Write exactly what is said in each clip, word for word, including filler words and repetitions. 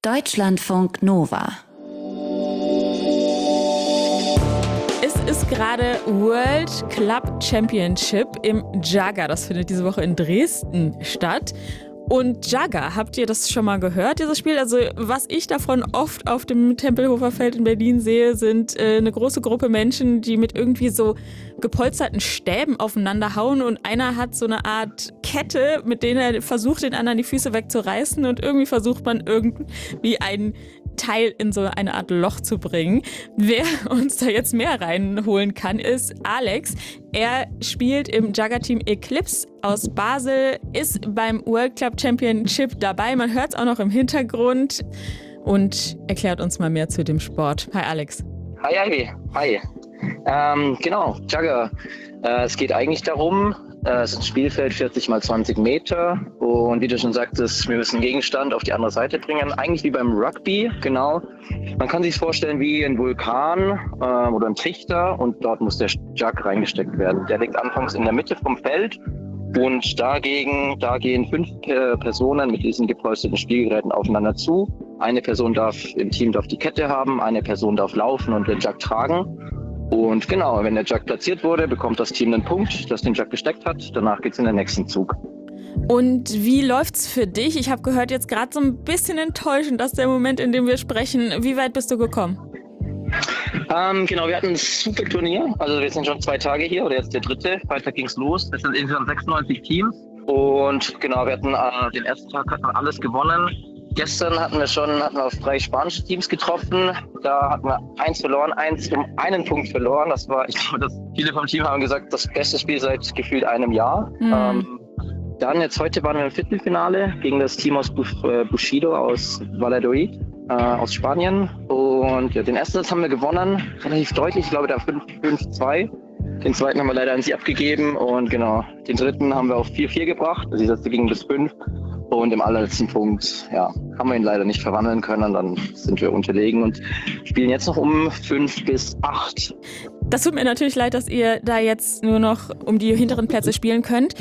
Deutschlandfunk Nova. Es ist gerade World Club Championship im Jugger. Das findet diese Woche in Dresden statt. Und Jugger, habt ihr das schon mal gehört, dieses Spiel? Also was ich davon oft auf dem Tempelhofer Feld in Berlin sehe, sind äh, eine große Gruppe Menschen, die mit irgendwie so gepolsterten Stäben aufeinander hauen und einer hat so eine Art Kette, mit der er versucht, den anderen die Füße wegzureißen und irgendwie versucht man irgendwie einen Teil in so eine Art Loch zu bringen. Wer uns da jetzt mehr reinholen kann, ist Alex. Er spielt im Jugger-Team Eclipse aus Basel, ist beim World Club Championship dabei. Man hört es auch noch im Hintergrund und erklärt uns mal mehr zu dem Sport. Hi Alex. Hi Ivy, hi. Ähm, genau, Jugger. Äh, es geht eigentlich darum, äh, es ist ein Spielfeld vierzig mal zwanzig Meter und wie du schon sagtest, wir müssen einen Gegenstand auf die andere Seite bringen. Eigentlich wie beim Rugby, genau. Man kann sich vorstellen wie ein Vulkan äh, oder ein Trichter und dort muss der Jug reingesteckt werden. Der liegt anfangs in der Mitte vom Feld und dagegen, da gehen fünf äh, Personen mit diesen gepolsterten Spielgeräten aufeinander zu. Eine Person darf im Team darf die Kette haben, eine Person darf laufen und den Jug tragen. Und genau, wenn der Jug platziert wurde, bekommt das Team einen Punkt, das den Jug gesteckt hat. Danach geht's in den nächsten Zug. Und wie läuft's für dich? Ich habe gehört, jetzt gerade so ein bisschen enttäuschend, dass der Moment, in dem wir sprechen. Wie weit bist du gekommen? Ähm, genau, wir hatten ein super Turnier. Also wir sind schon zwei Tage hier, oder jetzt der dritte. Freitag ging's los. Es sind insgesamt sechsundneunzig Teams. Und genau, wir hatten äh, den ersten Tag hatten wir alles gewonnen. Gestern hatten wir schon hatten wir auf drei spanische Teams getroffen. Da hatten wir eins verloren, eins um einen Punkt verloren. Das war, ich glaube, das, viele vom Team haben gesagt, das beste Spiel seit gefühlt einem Jahr. Mhm. Ähm, dann jetzt heute waren wir im Viertelfinale gegen das Team aus Bushido aus Valladolid, äh, aus Spanien. Und ja, den ersten Satz haben wir gewonnen, relativ deutlich, ich glaube da fünf zwei. Den zweiten haben wir leider an sie abgegeben und genau, den dritten haben wir auf vier vier gebracht. Also die Sätze gingen bis fünf. Und im allerletzten Punkt, ja, haben wir ihn leider nicht verwandeln können. Dann sind wir unterlegen und spielen jetzt noch um fünf bis acht. Das tut mir natürlich leid, dass ihr da jetzt nur noch um die hinteren Plätze spielen könnt.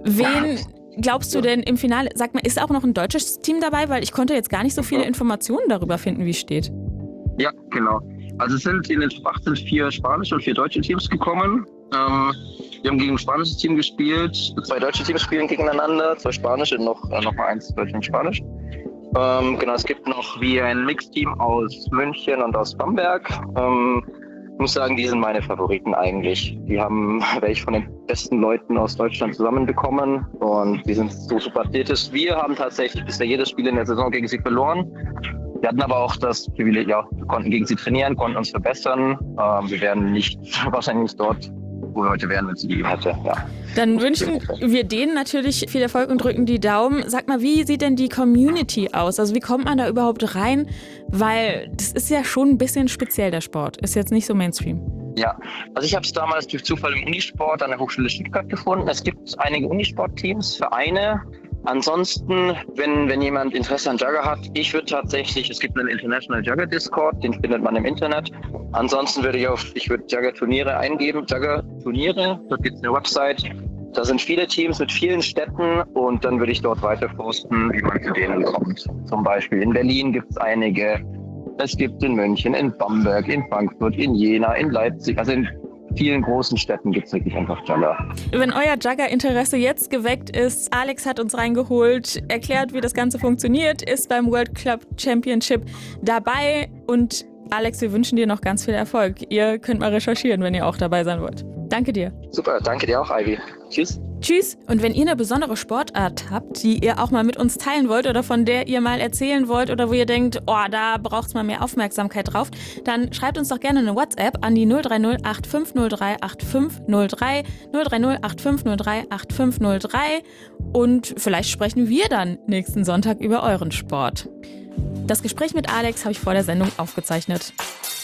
Wen glaubst du denn im Finale? Sag mal, ist auch noch ein deutsches Team dabei? Weil ich konnte jetzt gar nicht so viele Informationen darüber finden, wie es steht. Ja, genau. Also es sind in den Fach sind vier spanische und vier deutsche Teams gekommen. Ähm, wir haben gegen ein spanisches Team gespielt. Zwei deutsche Teams spielen gegeneinander, zwei spanische und noch, äh, noch mal eins deutsch und spanisch. Ähm, genau, es gibt noch wie ein Mixteam aus München und aus Bamberg. Ähm, ich muss sagen, die sind meine Favoriten eigentlich. Die haben welche von den besten Leuten aus Deutschland zusammenbekommen und die sind so super athletisch. Wir haben tatsächlich bisher jedes Spiel in der Saison gegen sie verloren. Wir hatten aber auch das Privileg, ja, wir konnten gegen sie trainieren, konnten uns verbessern. Ähm, wir wären nicht, wahrscheinlich nicht dort, wo wir heute wären, wenn sie die hätte. Ja. Dann wünschen wir denen natürlich viel Erfolg und drücken die Daumen. Sag mal, wie sieht denn die Community aus? Also wie kommt man da überhaupt rein? Weil das ist ja schon ein bisschen speziell, der Sport. Ist jetzt nicht so Mainstream. Ja, also ich habe es damals durch Zufall im Unisport an der Hochschule Stuttgart gefunden. Es gibt einige Unisport-Teams, Vereine. Ansonsten, wenn, wenn jemand Interesse an Jugger hat, ich würde tatsächlich, es gibt einen International Jugger Discord, den findet man im Internet. Ansonsten würde ich auf, ich würde Jugger Turniere eingeben, Jugger Turniere, dort gibt es eine Website. Da sind viele Teams mit vielen Städten und dann würde ich dort weiter posten, wie man zu denen kommt. Zum Beispiel in Berlin gibt es einige, es gibt in München, in Bamberg, in Frankfurt, in Jena, in Leipzig, also in vielen großen Städten gibt es wirklich einfach Jugger. Wenn euer Jugger-Interesse jetzt geweckt ist, Alex hat uns reingeholt, erklärt, wie das Ganze funktioniert, ist beim World Club Championship dabei und Alex, wir wünschen dir noch ganz viel Erfolg. Ihr könnt mal recherchieren, wenn ihr auch dabei sein wollt. Danke dir. Super, danke dir auch, Ivy. Tschüss. Tschüss. Und wenn ihr eine besondere Sportart habt, die ihr auch mal mit uns teilen wollt oder von der ihr mal erzählen wollt oder wo ihr denkt, oh, da braucht es mal mehr Aufmerksamkeit drauf, dann schreibt uns doch gerne eine WhatsApp an die null drei null acht fünf null drei acht fünf null drei, null drei null acht fünf null drei acht fünf null drei und vielleicht sprechen wir dann nächsten Sonntag über euren Sport. Das Gespräch mit Alex habe ich vor der Sendung aufgezeichnet.